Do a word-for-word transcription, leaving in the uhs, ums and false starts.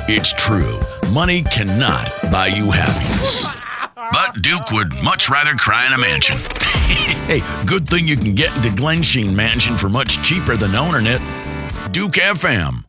It's true. Money cannot buy you happiness. But Duke would much rather cry in a mansion. Hey, good thing you can get into Glensheen Mansion for much cheaper than owning it. Duke F M.